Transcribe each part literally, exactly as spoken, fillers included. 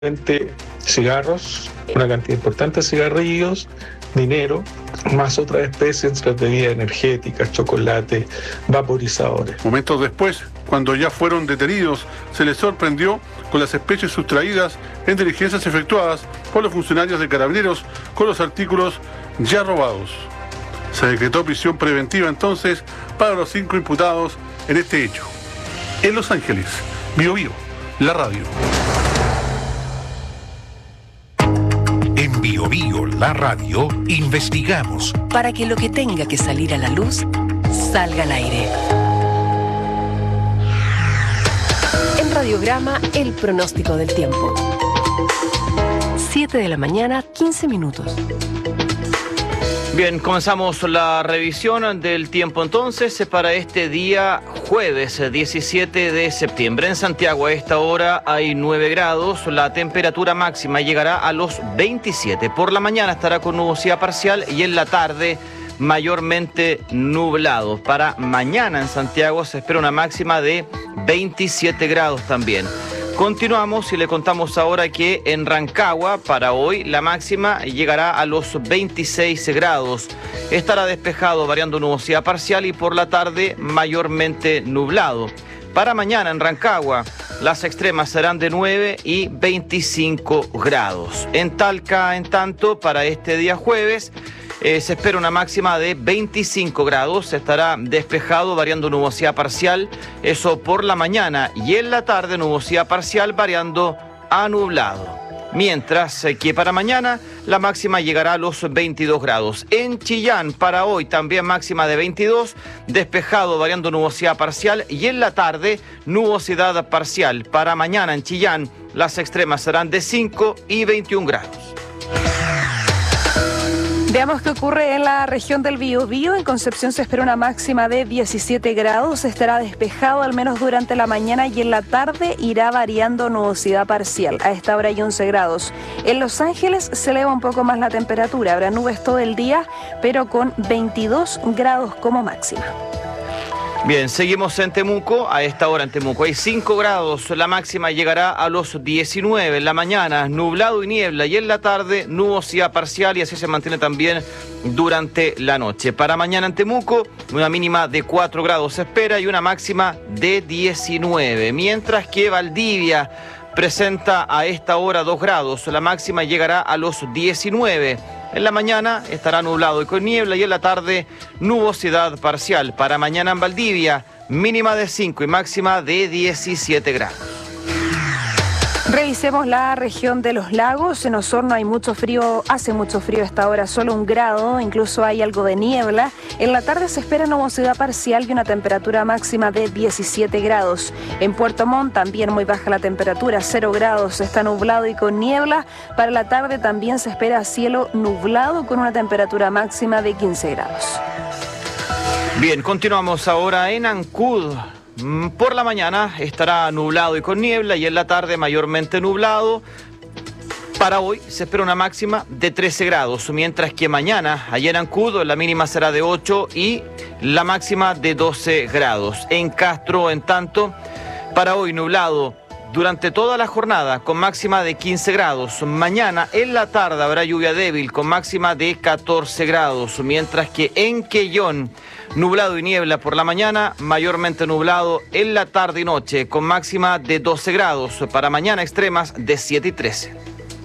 cigarros, una cantidad importante de cigarrillos, dinero, más otras especies entre bebidas energéticas, chocolate, vaporizadores. Momentos después, cuando ya fueron detenidos, se les sorprendió con las especies sustraídas en diligencias efectuadas por los funcionarios de Carabineros con los artículos ya robados. Se decretó prisión preventiva entonces para los cinco imputados en este hecho. En Los Ángeles, Bio Bio, la radio. En Bio Bio, la radio, investigamos para que lo que tenga que salir a la luz salga al aire. En Radiograma, el pronóstico del tiempo. siete de la mañana, quince minutos. Bien, comenzamos la revisión del tiempo entonces para este día jueves diecisiete de septiembre. En Santiago a esta hora hay nueve grados, la temperatura máxima llegará a los veintisiete. Por la mañana estará con nubosidad parcial y en la tarde mayormente nublado. Para mañana en Santiago se espera una máxima de veintisiete grados también. Continuamos y le contamos ahora que en Rancagua para hoy la máxima llegará a los veintiséis grados. Estará despejado variando nubosidad parcial y por la tarde mayormente nublado. Para mañana en Rancagua las extremas serán de nueve y veinticinco grados. En Talca, en tanto, para este día jueves Eh, se espera una máxima de veinticinco grados, estará despejado variando nubosidad parcial, eso por la mañana, y en la tarde nubosidad parcial variando a nublado. Mientras que para mañana la máxima llegará a los veintidós grados. En Chillán para hoy también máxima de veintidós, despejado variando nubosidad parcial y en la tarde nubosidad parcial. Para mañana en Chillán las extremas serán de cinco y veintiún grados. Veamos qué ocurre en la región del Biobío. En Concepción se espera una máxima de diecisiete grados. Estará despejado al menos durante la mañana y en la tarde irá variando nubosidad parcial. A esta hora hay once grados. En Los Ángeles se eleva un poco más la temperatura. Habrá nubes todo el día, pero con veintidós grados como máxima. Bien, seguimos en Temuco. A esta hora en Temuco hay cinco grados, la máxima llegará a los diecinueve. En la mañana nublado y niebla y en la tarde nubosidad parcial y así se mantiene también durante la noche. Para mañana en Temuco una mínima de cuatro grados se espera y una máxima de diecinueve. Mientras que Valdivia presenta a esta hora dos grados, la máxima llegará a los diecinueve. En la mañana estará nublado y con niebla y en la tarde nubosidad parcial. Para mañana en Valdivia, mínima de cinco y máxima de diecisiete grados. Revisemos la región de los lagos. En Osorno hay mucho frío, hace mucho frío a esta hora, solo un grado, incluso hay algo de niebla. En la tarde se espera nubosidad parcial y una temperatura máxima de diecisiete grados. En Puerto Montt también muy baja la temperatura, cero grados, está nublado y con niebla. Para la tarde también se espera cielo nublado con una temperatura máxima de quince grados. Bien, continuamos ahora en Ancud. Por la mañana estará nublado y con niebla y en la tarde mayormente nublado. Para hoy se espera una máxima de trece grados, mientras que mañana, allá en Ancud, la mínima será de ocho y la máxima de doce grados. En Castro, en tanto, para hoy nublado durante toda la jornada con máxima de quince grados. Mañana en la tarde habrá lluvia débil con máxima de catorce grados, mientras que en Quellón nublado y niebla por la mañana, mayormente nublado en la tarde y noche con máxima de doce grados. Para mañana extremas de siete y trece.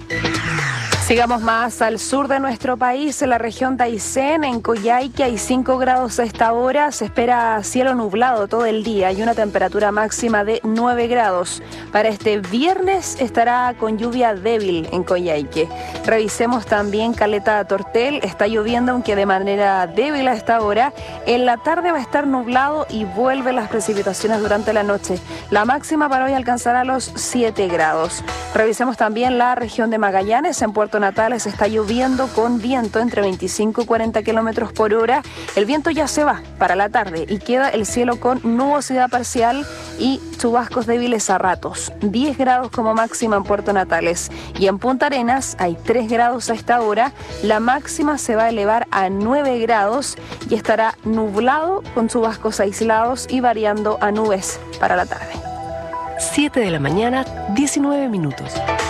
Sigamos más al sur de nuestro país, en la región de Aysén, en Coyhaique hay cinco grados a esta hora, se espera cielo nublado todo el día y una temperatura máxima de nueve grados. Para este viernes estará con lluvia débil en Coyhaique. Revisemos también Caleta Tortel, está lloviendo aunque de manera débil a esta hora. En la tarde va a estar nublado y vuelven las precipitaciones durante la noche. La máxima para hoy alcanzará los siete grados. Revisemos también la región de Magallanes, en Puerto Natales está lloviendo con viento entre veinticinco y cuarenta kilómetros por hora. El viento ya se va para la tarde y queda el cielo con nubosidad parcial y chubascos débiles a ratos. diez grados como máxima en Puerto Natales. Y en Punta Arenas hay tres grados a esta hora. La máxima se va a elevar a nueve grados y estará nublado con chubascos aislados y variando a nubes para la tarde. siete de la mañana, diecinueve minutos.